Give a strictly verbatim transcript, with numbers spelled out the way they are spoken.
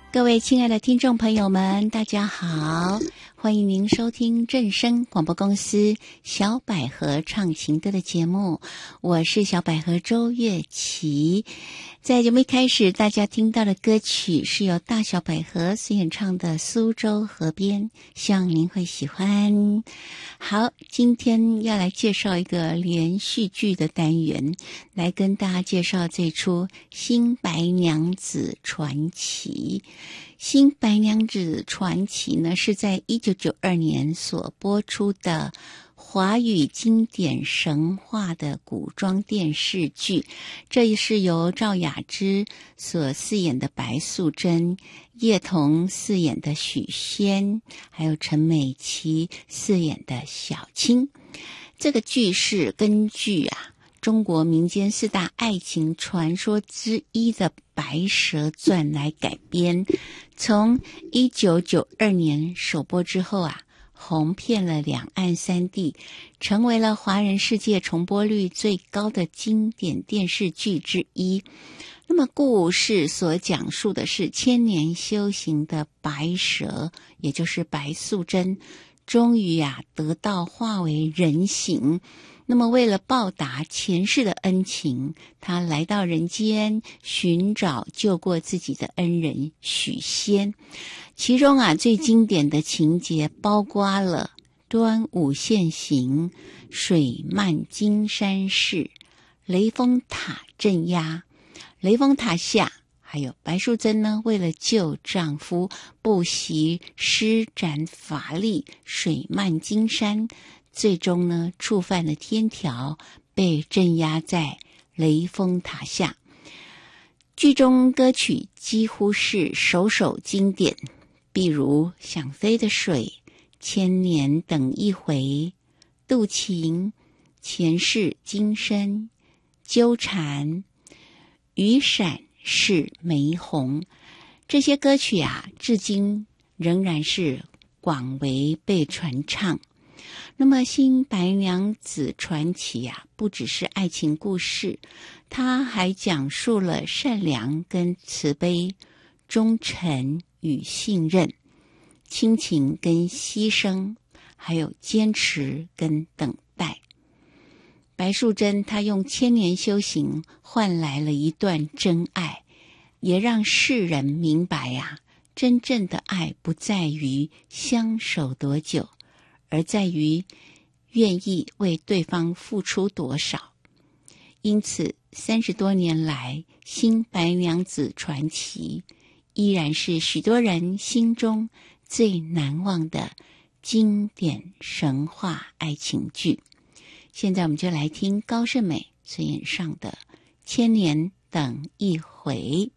各位亲爱的听众朋友们，大家好，欢迎您收听正声广播公司小百合唱情歌的节目，我是小百合周月琪。在节目一开始，大家听到的歌曲是由大小百合所演唱的《苏州河边》，希望您会喜欢。好，今天要来介绍一个连续剧的单元，来跟大家介绍这出《新白娘子传奇》。新白娘子传奇呢，是在一九九二年所播出的华语经典神话的古装电视剧，这也是由赵雅芝所饰演的白素贞，叶童饰演的许仙，还有陈美琪饰演的小青。这个剧是根据啊中国民间四大爱情传说之一的《白蛇传》来改编，从一九九二年首播之后啊，红遍了两岸三地，成为了华人世界重播率最高的经典电视剧之一。那么故事所讲述的是千年修行的白蛇，也就是白素贞，终于啊得道化为人形。那么为了报答前世的恩情，他来到人间寻找救过自己的恩人许仙。其中啊最经典的情节包括了端午现形、水漫金山寺、雷峰塔镇压、雷峰塔下，还有白素贞呢为了救丈夫不惜施展法力水漫金山，最终呢触犯了天条，被镇压在雷峰塔下。剧中歌曲几乎是首首经典，比如想飞的水、千年等一回、渡情、前世今生、纠缠、雨伞是玫红。这些歌曲啊至今仍然是广为被传唱。那么新白娘子传奇啊，不只是爱情故事，它还讲述了善良跟慈悲、忠诚与信任、亲情跟牺牲，还有坚持跟等待。白素贞她用千年修行换来了一段真爱，也让世人明白啊，真正的爱不在于相守多久，而在于愿意为对方付出多少。因此三十多年来，新白娘子传奇依然是许多人心中最难忘的经典神话爱情剧。现在我们就来听高胜美所演唱的《千年等一回》。